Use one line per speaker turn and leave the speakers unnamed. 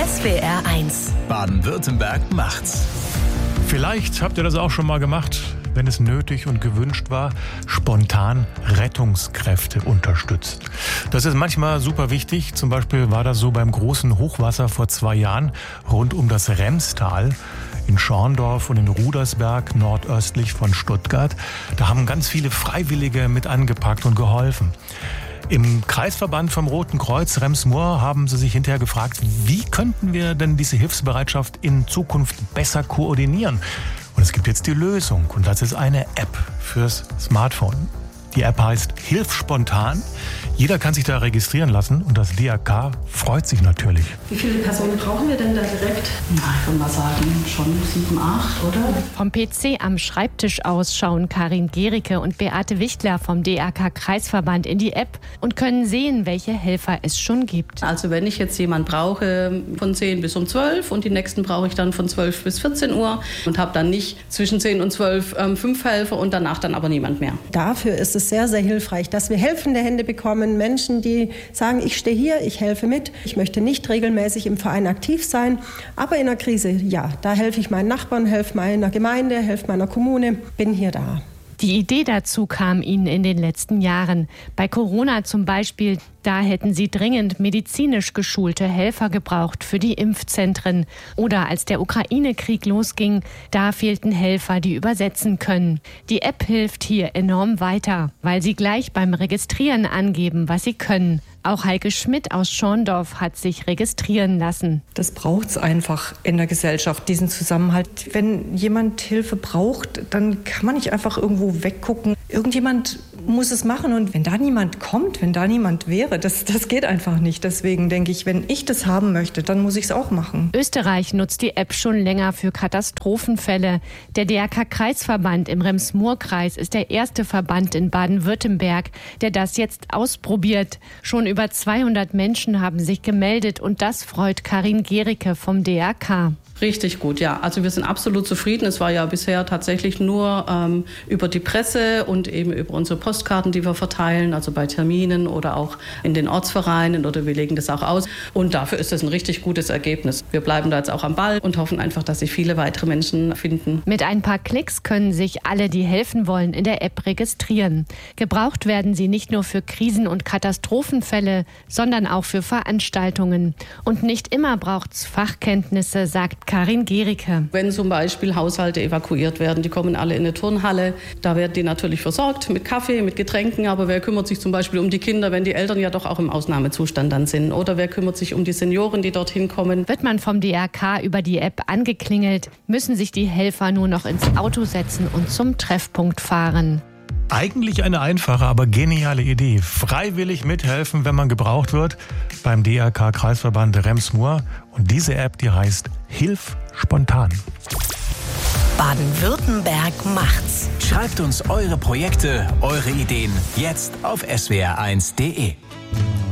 SWR1
Baden-Württemberg macht's.
Vielleicht habt ihr das auch schon mal gemacht, wenn es nötig und gewünscht war, spontan Rettungskräfte unterstützt. Das ist manchmal super wichtig. Zum Beispiel war das so beim großen Hochwasser vor 2 Jahren rund um das Remstal in Schorndorf und in Rudersberg, nordöstlich von Stuttgart. Da haben ganz viele Freiwillige mit angepackt und geholfen. Im Kreisverband vom Roten Kreuz Rems-Murr haben sie sich hinterher gefragt, wie könnten wir denn diese Hilfsbereitschaft in Zukunft besser koordinieren? Und es gibt jetzt die Lösung und das ist eine App fürs Smartphone. Die App heißt Hilf spontan. Jeder kann sich da registrieren lassen und das DRK freut sich natürlich.
Wie viele Personen brauchen wir denn da direkt?
Na, ich würde mal sagen, schon 7, 8, oder?
Vom PC am Schreibtisch aus schauen Karin Gericke und Beate Wichtler vom DRK-Kreisverband in die App und können sehen, welche Helfer es schon gibt.
Also wenn ich jetzt jemanden brauche von 10 bis um 12 und die nächsten brauche ich dann von 12 bis 14 Uhr und habe dann nicht zwischen 10 und 12 5 Helfer und danach dann aber niemand mehr.
Dafür ist es sehr, sehr hilfreich, dass wir helfende Hände bekommen. Menschen, die sagen, ich stehe hier, ich helfe mit. Ich möchte nicht regelmäßig im Verein aktiv sein, aber in einer Krise, ja, da helfe ich meinen Nachbarn, helfe meiner Gemeinde, helfe meiner Kommune, bin hier da.
Die Idee dazu kam ihnen in den letzten Jahren. Bei Corona zum Beispiel, da hätten sie dringend medizinisch geschulte Helfer gebraucht für die Impfzentren. Oder als der Ukraine-Krieg losging, da fehlten Helfer, die übersetzen können. Die App hilft hier enorm weiter, weil sie gleich beim Registrieren angeben, was sie können. Auch Heike Schmidt aus Schorndorf hat sich registrieren lassen.
Das braucht es einfach in der Gesellschaft, diesen Zusammenhalt. Wenn jemand Hilfe braucht, dann kann man nicht einfach irgendwo weggucken. Irgendjemand muss es machen und wenn da niemand kommt, wenn da niemand wäre, das geht einfach nicht. Deswegen denke ich, wenn ich das haben möchte, dann muss ich es auch machen.
Österreich nutzt die App schon länger für Katastrophenfälle. Der DRK-Kreisverband im Rems-Murr-Kreis ist der erste Verband in Baden-Württemberg, der das jetzt ausprobiert. Schon über 200 Menschen haben sich gemeldet und das freut Karin Gericke vom DRK.
Richtig gut, ja. Also wir sind absolut zufrieden. Es war ja bisher tatsächlich nur über die Presse und eben über unsere Postkarten, die wir verteilen, also bei Terminen oder auch in den Ortsvereinen oder wir legen das auch aus. Und dafür ist das ein richtig gutes Ergebnis. Wir bleiben da jetzt auch am Ball und hoffen einfach, dass sich viele weitere Menschen finden.
Mit ein paar Klicks können sich alle, die helfen wollen, in der App registrieren. Gebraucht werden sie nicht nur für Krisen- und Katastrophenfälle, sondern auch für Veranstaltungen. Und nicht immer braucht's Fachkenntnisse, sagt Karin Gericke.
Wenn zum Beispiel Haushalte evakuiert werden, die kommen alle in eine Turnhalle, da werden die natürlich versorgt mit Kaffee, mit Getränken, aber wer kümmert sich zum Beispiel um die Kinder, wenn die Eltern ja doch auch im Ausnahmezustand dann sind? Oder wer kümmert sich um die Senioren, die dorthin kommen?
Wird man vom DRK über die App angeklingelt, müssen sich die Helfer nur noch ins Auto setzen und zum Treffpunkt fahren.
Eigentlich eine einfache, aber geniale Idee. Freiwillig mithelfen, wenn man gebraucht wird, beim DRK-Kreisverband Rems-Murr. Und diese App, die heißt Hilf spontan.
Baden-Württemberg macht's.
Schreibt uns eure Projekte, eure Ideen jetzt auf swr1.de.